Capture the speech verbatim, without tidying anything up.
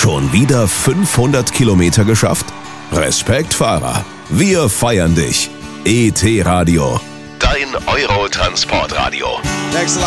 Schon wieder fünfhundert Kilometer geschafft? Respekt, Fahrer. Wir feiern dich. E T-Radio. Dein Euro-Transportradio.